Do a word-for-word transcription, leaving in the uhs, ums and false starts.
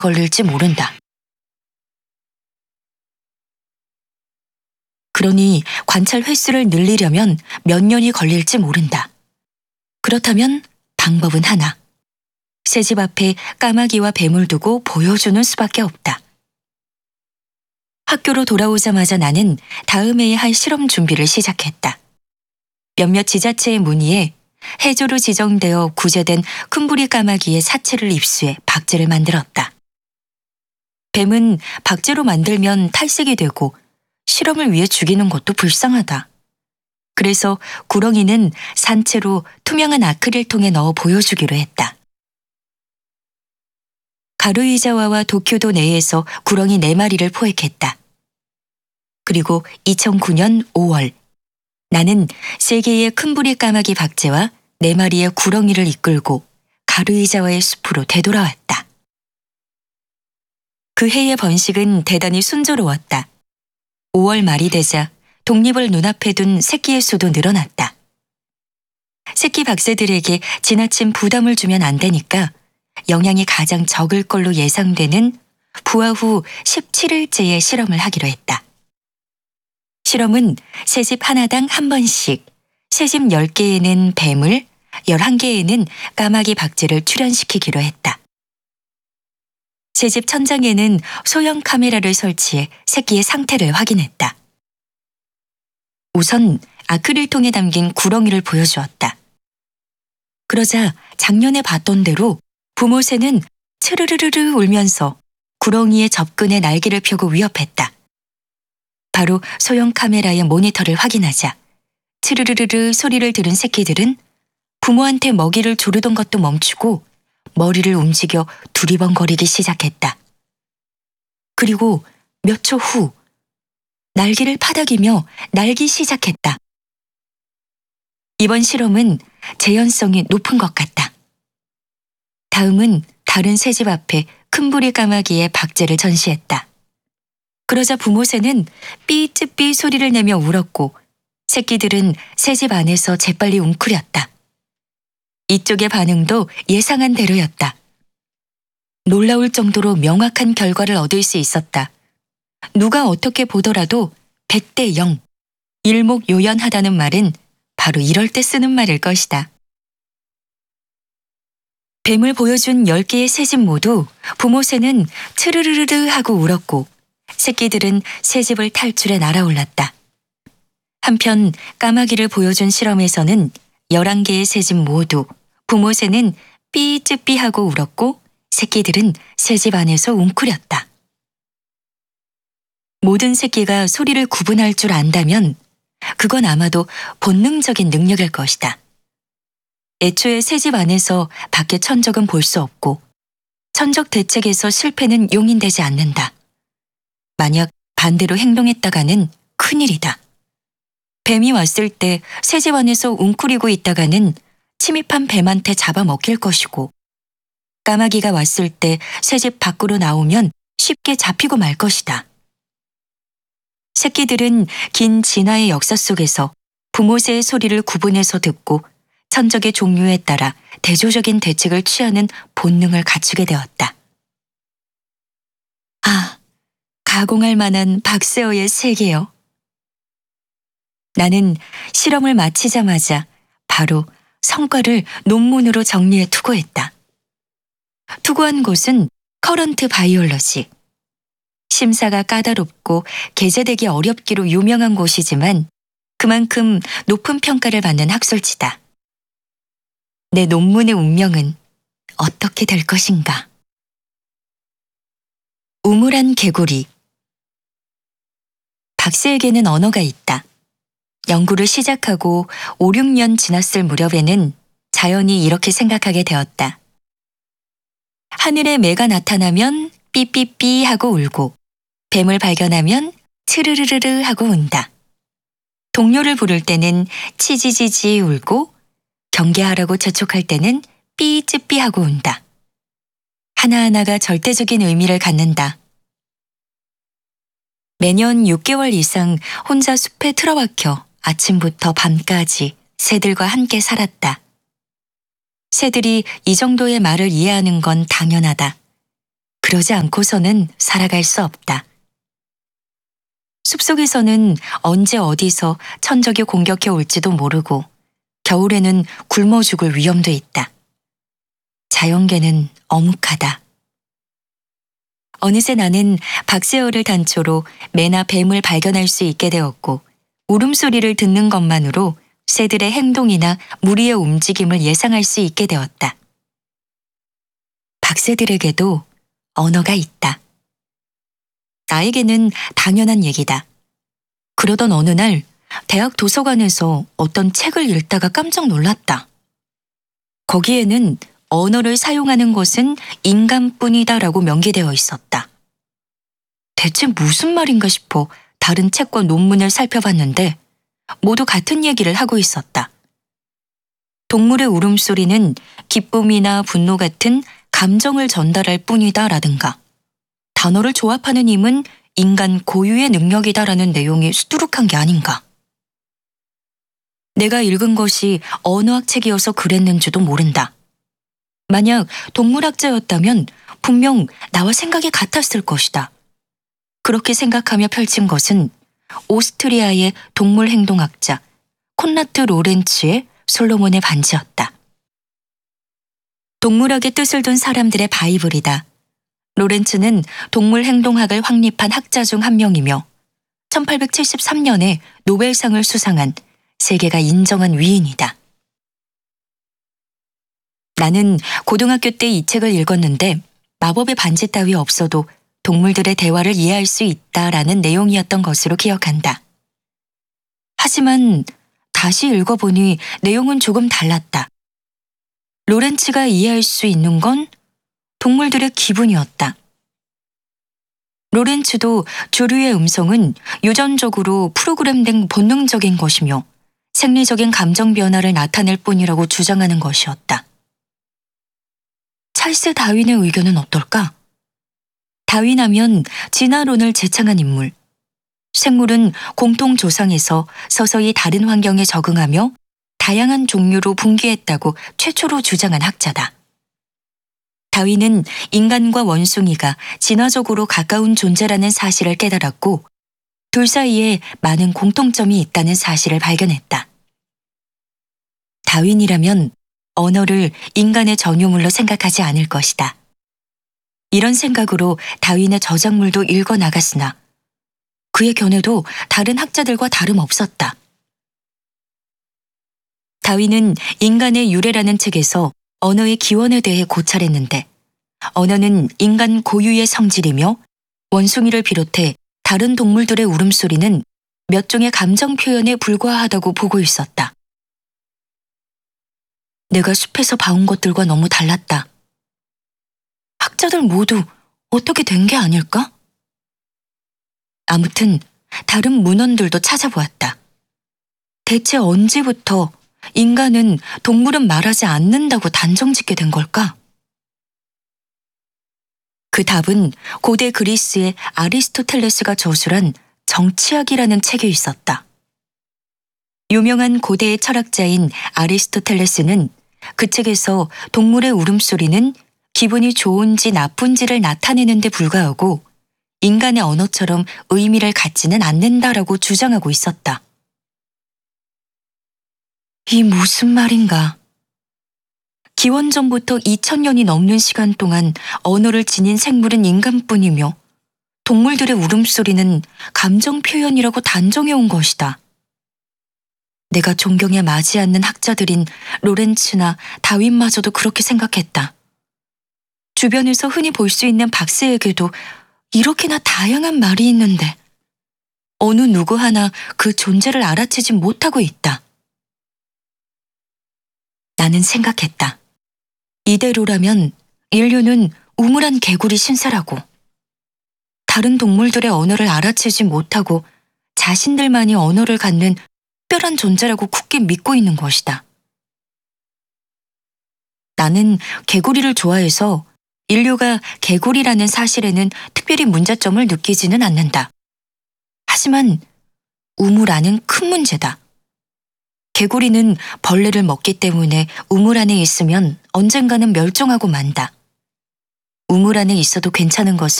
걸릴지 모른다. 그러니 관찰 횟수를 늘리려면 몇 년이 걸릴지 모른다. 그렇다면 방법은 하나. 새집 앞에 까마귀와 뱀을 두고 보여주는 수밖에 없다. 학교로 돌아오자마자 나는 다음 해에 할 실험 준비를 시작했다. 몇몇 지자체의 문의에 해조로 지정되어 구제된 큰부리 까마귀의 사체를 입수해 박제를 만들었다. 뱀은 박제로 만들면 탈색이 되고 실험을 위해 죽이는 것도 불쌍하다. 그래서 구렁이는 산채로 투명한 아크릴통에 넣어 보여주기로 했다. 가루이자와와 도쿄도 내에서 구렁이 네 마리를 포획했다. 그리고 이천구 년 오월 나는 세 개의 큰부리 까마귀 박제와 네 마리의 구렁이를 이끌고 가루이자와의 숲으로 되돌아왔다. 그 해의 번식은 대단히 순조로웠다. 오월 말이 되자 독립을 눈앞에 둔 새끼의 수도 늘어났다. 새끼 박새들에게 지나친 부담을 주면 안 되니까 영양이 가장 적을 걸로 예상되는 부화 후 십칠 일째의 실험을 하기로 했다. 실험은 새집 하나당 한 번씩, 새집 열 개에는 뱀을, 열한 개에는 까마귀 박제를 출현시키기로 했다. 새집 천장에는 소형 카메라를 설치해 새끼의 상태를 확인했다. 우선 아크릴통에 담긴 구렁이를 보여주었다. 그러자 작년에 봤던 대로 부모 새는 츠르르르르 울면서 구렁이의 접근에 날개를 펴고 위협했다. 바로 소형 카메라의 모니터를 확인하자 츠르르르르 소리를 들은 새끼들은 부모한테 먹이를 조르던 것도 멈추고 머리를 움직여 두리번거리기 시작했다. 그리고 몇 초 후 날개를 파닥이며 날기 시작했다. 이번 실험은 재현성이 높은 것 같다. 다음은 다른 새집 앞에 큰부리 까마귀의 박제를 전시했다. 그러자 부모 새는 삐ጽ삐 소리를 내며 울었고 새끼들은 새집 안에서 재빨리 웅크렸다. 이쪽의 반응도 예상한 대로였다. 놀라울 정도로 명확한 결과를 얻을 수 있었다. 누가 어떻게 보더라도 백 대 영, 일목요연하다는 말은 바로 이럴 때 쓰는 말일 것이다. 뱀을 보여준 열 개의 새집 모두 부모 새는 트르르르르 하고 울었고 새끼들은 새집을 탈출해 날아올랐다. 한편 까마귀를 보여준 실험에서는 열한 개의 새집 모두 부모 새는 삐ጽ삐 하고 울었고 새끼들은 새집 안에서 웅크렸다. 모든 새끼가 소리를 구분할 줄 안다면 그건 아마도 본능적인 능력일 것이다. 애초에 새집 안에서 밖의 천적은 볼 수 없고 천적 대책에서 실패는 용인되지 않는다. 만약 반대로 행동했다가는 큰일이다. 뱀이 왔을 때 새집 안에서 웅크리고 있다가는 침입한 뱀한테 잡아먹힐 것이고 까마귀가 왔을 때 새집 밖으로 나오면 쉽게 잡히고 말 것이다. 새끼들은 긴 진화의 역사 속에서 부모 새의 소리를 구분해서 듣고 천적의 종류에 따라 대조적인 대책을 취하는 본능을 갖추게 되었다. 아, 가공할 만한 박세어의 세계요. 나는 실험을 마치자마자 바로 성과를 논문으로 정리해 투고했다. 투고한 곳은 커런트 바이올러지. 심사가 까다롭고 게재되기 어렵기로 유명한 곳이지만 그만큼 높은 평가를 받는 학술지다. 내 논문의 운명은 어떻게 될 것인가? 우물안 개구리. 박새에게는 언어가 있다. 연구를 시작하고 오, 육 년 지났을 무렵에는 자연히 이렇게 생각하게 되었다. 하늘에 매가 나타나면 삐삐삐 하고 울고 뱀을 발견하면 트르르르르 하고 운다. 동료를 부를 때는 치지지지 울고 경계하라고 재촉할 때는 삐ጽ삐 하고 운다. 하나하나가 절대적인 의미를 갖는다. 매년 육 개월 이상 혼자 숲에 틀어박혀 아침부터 밤까지 새들과 함께 살았다. 새들이 이 정도의 말을 이해하는 건 당연하다. 그러지 않고서는 살아갈 수 없다. 숲속에서는 언제 어디서 천적이 공격해 올지도 모르고 겨울에는 굶어 죽을 위험도 있다. 자연계는 어묵하다. 어느새 나는 박새어를 단초로 매나 뱀을 발견할 수 있게 되었고 울음소리를 듣는 것만으로 새들의 행동이나 무리의 움직임을 예상할 수 있게 되었다. 박새들에게도 언어가 있다. 나에게는 당연한 얘기다. 그러던 어느 날 대학 도서관에서 어떤 책을 읽다가 깜짝 놀랐다. 거기에는 언어를 사용하는 것은 인간뿐이다라고 명기되어 있었다. 대체 무슨 말인가 싶어 다른 책과 논문을 살펴봤는데 모두 같은 얘기를 하고 있었다. 동물의 울음소리는 기쁨이나 분노 같은 감정을 전달할 뿐이다라든가 단어를 조합하는 힘은 인간 고유의 능력이다라는 내용이 수두룩한 게 아닌가. 내가 읽은 것이 언어학 책이어서 그랬는지도 모른다. 만약 동물학자였다면 분명 나와 생각이 같았을 것이다. 그렇게 생각하며 펼친 것은 오스트리아의 동물행동학자 콘라트 로렌츠의 솔로몬의 반지였다. 동물학의 뜻을 둔 사람들의 바이블이다. 로렌츠는 동물행동학을 확립한 학자 중 한 명이며 천팔백칠십삼 년에 노벨상을 수상한 세계가 인정한 위인이다. 나는 고등학교 때 이 책을 읽었는데 마법의 반지 따위 없어도 동물들의 대화를 이해할 수 있다라는 내용이었던 것으로 기억한다. 하지만 다시 읽어보니 내용은 조금 달랐다. 로렌츠가 이해할 수 있는 건 동물들의 기분이었다. 로렌츠도 조류의 음성은 유전적으로 프로그램된 본능적인 것이며 생리적인 감정 변화를 나타낼 뿐이라고 주장하는 것이었다. 찰스 다윈의 의견은 어떨까? 다윈하면 진화론을 제창한 인물. 생물은 공통 조상에서 서서히 다른 환경에 적응하며 다양한 종류로 분기했다고 최초로 주장한 학자다. 다윈은 인간과 원숭이가 진화적으로 가까운 존재라는 사실을 깨달았고 둘 사이에 많은 공통점이 있다는 사실을 발견했다. 다윈이라면 언어를 인간의 전유물로 생각하지 않을 것이다. 이런 생각으로 다윈의 저작물도 읽어 나갔으나 그의 견해도 다른 학자들과 다름없었다. 다윈은 인간의 유래라는 책에서 언어의 기원에 대해 고찰했는데 언어는 인간 고유의 성질이며 원숭이를 비롯해 다른 동물들의 울음소리는 몇 종의 감정 표현에 불과하다고 보고 있었다. 내가 숲에서 봐온 것들과 너무 달랐다. 학자들 모두 어떻게 된 게 아닐까? 아무튼 다른 문헌들도 찾아보았다. 대체 언제부터 인간은 동물은 말하지 않는다고 단정짓게 된 걸까? 그 답은 고대 그리스의 아리스토텔레스가 저술한 정치학이라는 책에 있었다. 유명한 고대의 철학자인 아리스토텔레스는 그 책에서 동물의 울음소리는 기분이 좋은지 나쁜지를 나타내는 데 불과하고 인간의 언어처럼 의미를 갖지는 않는다라고 주장하고 있었다. 이 무슨 말인가? 기원전부터 이천 년이 넘는 시간 동안 언어를 지닌 생물은 인간뿐이며 동물들의 울음소리는 감정 표현이라고 단정해온 것이다. 내가 존경에 마지 않는 학자들인 로렌츠나 다윈마저도 그렇게 생각했다. 주변에서 흔히 볼 수 있는 박새에게도 이렇게나 다양한 말이 있는데 어느 누구 하나 그 존재를 알아채지 못하고 있다. 나는 생각했다. 이대로라면 인류는 우물한 개구리 신세라고. 다른 동물들의 언어를 알아채지 못하고 자신들만이 언어를 갖는 특별한 존재라고 굳게 믿고 있는 것이다. 나는 개구리를 좋아해서 인류가 개구리라는 사실에는 특별히 문제점을 느끼지는 않는다. 하지만 우물 안은 큰 문제다. 개구리는 벌레를 먹기 때문에 우물 안에 있으면 언젠가는 멸종하고 만다. 우물 안에 있어도 괜찮은 것을